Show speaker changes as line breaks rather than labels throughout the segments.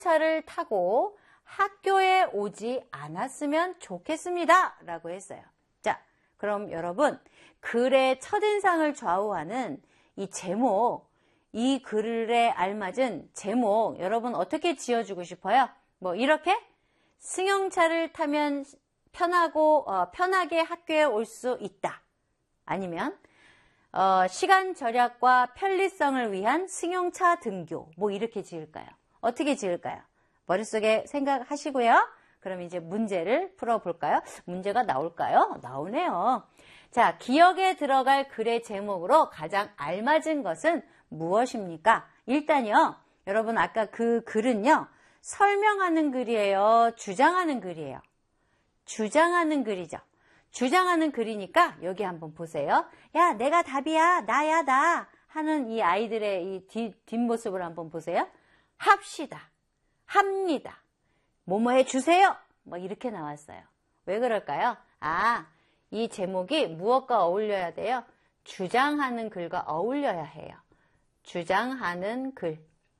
승용차를 타고 학교에 오지 않았으면 좋겠습니다. 라고 했어요. 자, 그럼 여러분, 글의 첫인상을 좌우하는 이 제목, 이 글에 알맞은 제목, 여러분 어떻게 지어주고 싶어요? 뭐, 이렇게? 승용차를 타면 편하게 학교에 올 수 있다. 아니면, 시간 절약과 편리성을 위한 승용차 등교. 뭐, 이렇게 지을까요? 어떻게 지을까요? 머릿속에 생각하시고요. 그럼 이제 문제를 풀어볼까요? 문제가 나올까요? 나오네요. 자, 기억에 들어갈 글의 제목으로 가장 알맞은 것은 무엇입니까? 일단요, 여러분 아까 그 글은요, 설명하는 글이에요? 주장하는 글이에요? 주장하는 글이죠. 주장하는 글이니까 여기 한번 보세요. 야, 내가 답이야. 나야, 나. 하는 이 아이들의 이 뒷모습을 한번 보세요. 합시다. 합니다. 뭐뭐 해주세요. 뭐 이렇게 나왔어요. 왜 그럴까요? 아, 이 제목이 무엇과 어울려야 돼요? 주장하는 글과 어울려야 해요. 주장하는 글.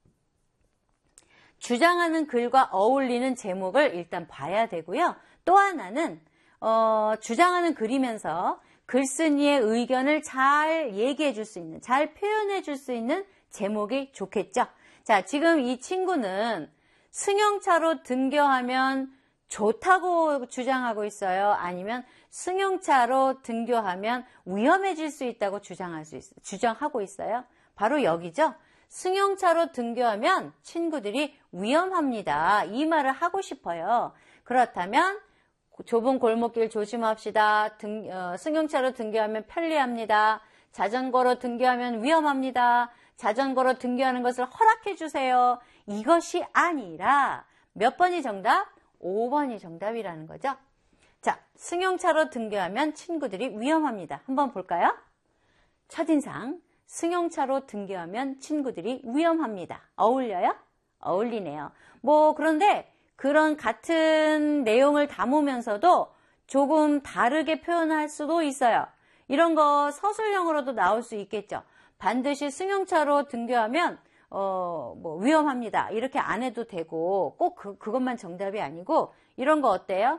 주장하는 글과 어울리는 제목을 일단 봐야 되고요. 또 하나는 주장하는 글이면서 글쓴이의 의견을 잘 얘기해 줄 수 있는, 잘 표현해 줄 수 있는 제목이 좋겠죠. 자, 지금 이 친구는 승용차로 등교하면 좋다고 주장하고 있어요? 아니면 승용차로 등교하면 위험해질 수 있다고 주장하고 있어요? 바로 여기죠. 승용차로 등교하면 친구들이 위험합니다. 이 말을 하고 싶어요. 그렇다면 좁은 골목길 조심합시다. 승용차로 등교하면 편리합니다. 자전거로 등교하면 위험합니다. 자전거로 등교하는 것을 허락해 주세요. 이것이 아니라 몇 번이 정답? 5번이 정답이라는 거죠. 자, 승용차로 등교하면 친구들이 위험합니다. 한번 볼까요? 첫인상, 승용차로 등교하면 친구들이 위험합니다. 어울려요? 어울리네요. 뭐 그런데 그런 같은 내용을 담으면서도 조금 다르게 표현할 수도 있어요. 이런 거 서술형으로도 나올 수 있겠죠. 반드시 승용차로 등교하면 뭐 위험합니다. 이렇게 안 해도 되고 꼭 그것만 정답이 아니고 이런 거 어때요?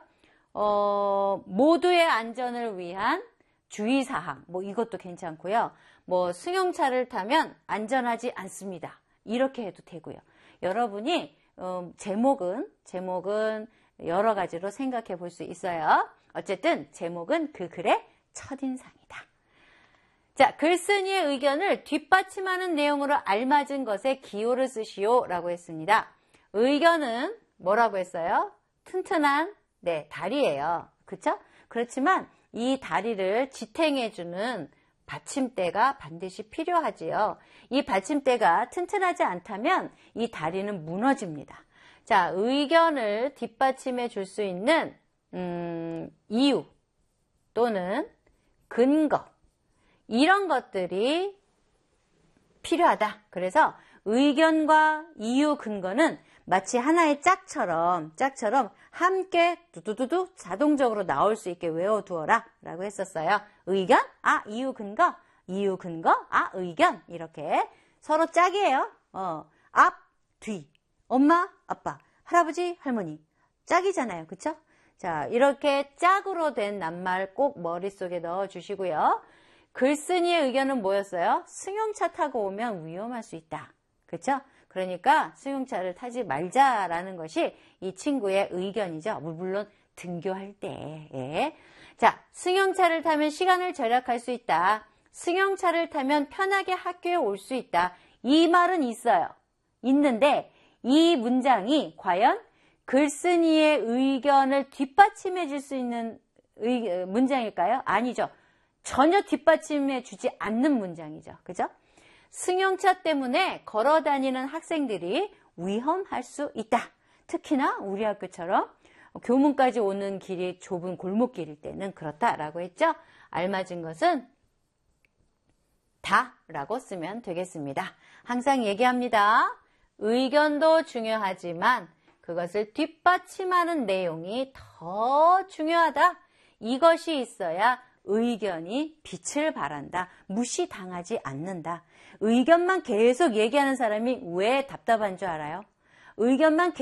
모두의 안전을 위한 주의사항 뭐 이것도 괜찮고요. 뭐 승용차를 타면 안전하지 않습니다. 이렇게 해도 되고요. 여러분이 제목은 여러 가지로 생각해 볼 수 있어요. 어쨌든 제목은 그 글의 첫인상이다. 자, 글쓴이의 의견을 뒷받침하는 내용으로 알맞은 것에 기호를 쓰시오 라고 했습니다. 의견은 뭐라고 했어요? 튼튼한 다리예요. 그렇죠? 그렇지만 이 다리를 지탱해주는 받침대가 반드시 필요하지요. 이 받침대가 튼튼하지 않다면 이 다리는 무너집니다. 자, 의견을 뒷받침해 줄 수 있는 이유 또는 근거 이런 것들이 필요하다. 그래서 의견과 이유 근거는 마치 하나의 짝처럼 함께 두두두두 자동적으로 나올 수 있게 외워두어라 라고 했었어요. 의견, 이유 근거, 의견 이렇게 서로 짝이에요. 앞, 뒤, 엄마, 아빠, 할아버지, 할머니 짝이잖아요. 그쵸? 자, 이렇게 짝으로 된 낱말 꼭 머릿속에 넣어주시고요. 글쓴이의 의견은 뭐였어요? 승용차 타고 오면 위험할 수 있다. 그쵸? 그러니까 승용차를 타지 말자라는 것이 이 친구의 의견이죠. 물론 등교할 때. 예. 자, 승용차를 타면 시간을 절약할 수 있다. 승용차를 타면 편하게 학교에 올 수 있다. 이 말은 있어요. 있는데 이 문장이 과연 글쓴이의 의견을 뒷받침해 줄 수 있는 문장일까요? 아니죠. 전혀 뒷받침해 주지 않는 문장이죠. 그죠? 승용차 때문에 걸어 다니는 학생들이 위험할 수 있다. 특히나 우리 학교처럼 교문까지 오는 길이 좁은 골목길일 때는 그렇다라고 했죠. 알맞은 것은 다라고 쓰면 되겠습니다. 항상 얘기합니다. 의견도 중요하지만 그것을 뒷받침하는 내용이 더 중요하다. 이것이 있어야 의견이 빛을 발한다. 무시당하지 않는다. 의견만 계속 얘기하는 사람이 왜 답답한 줄 알아요? 의견만